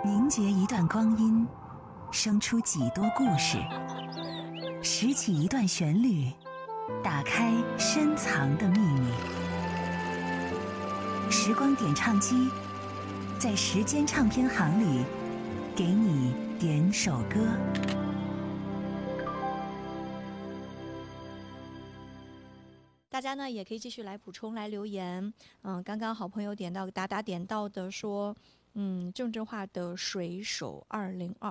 凝结一段光阴，生出几多故事；拾起一段旋律，打开深藏的秘密。时光点唱机，在时间唱片行里，给你点首歌。 大家呢也可以继续来补充来留言。刚刚好朋友点到达点到的说，郑智化的《水手2022》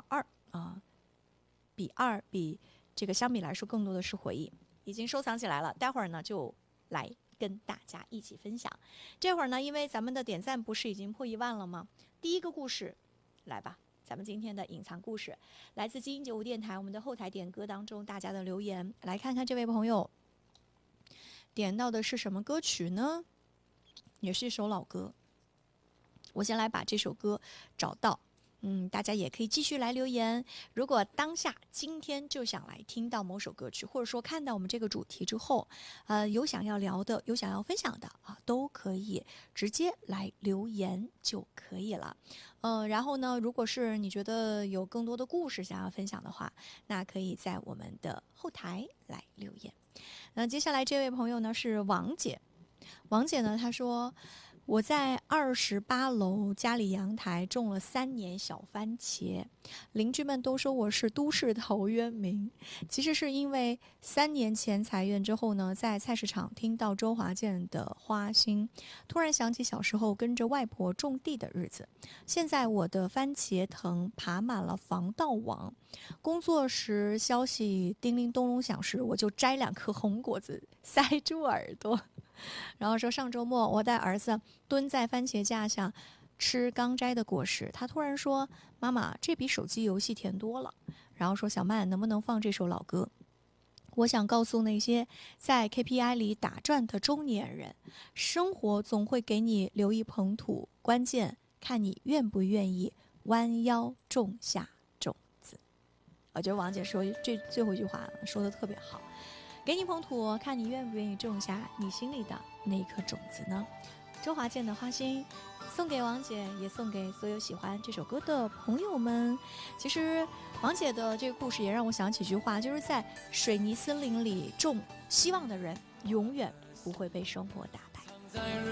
比这个相比来说更多的是回忆，已经收藏起来了。待会儿呢就来跟大家一起分享。这会儿呢，因为咱们的点赞不是已经破1万了吗？第一个故事来吧。咱们今天的隐藏故事来自基因95电台我们的后台点歌当中大家的留言，来看看这位朋友点到的是什么歌曲呢？也是一首老歌。我先来把这首歌找到，大家也可以继续来留言。如果当下今天就想来听到某首歌曲，或者说看到我们这个主题之后，有想要聊的，有想要分享的都可以直接来留言就可以了。然后呢，如果是你觉得有更多的故事想要分享的话，那可以在我们的后台来留言。那接下来这位朋友呢是王姐，王姐呢她说，我在28楼家里阳台种了3年小番茄，邻居们都说我是都市陶渊明。其实是因为3年前裁员之后呢，在菜市场听到周华健的《花心》，突然想起小时候跟着外婆种地的日子。现在我的番茄藤爬满了防盗网，工作时消息叮铃咚隆响时，我就摘2颗红果子塞住耳朵。然后说上周末我带儿子蹲在番茄架下吃刚摘的果实，他突然说，妈妈，这比手机游戏甜多了。然后说，小曼能不能放这首老歌？我想告诉那些在 KPI 里打转的中年人，生活总会给你留一捧土，关键看你愿不愿意弯腰种下种子。我觉得王姐说这最后一句话说的特别好，给你捧土，看你愿不愿意种下你心里的那一颗种子呢？周华健的《花心》送给王姐，也送给所有喜欢这首歌的朋友们。其实王姐的这个故事也让我想起一句话，就是在水泥森林里种希望的人永远不会被生活打败。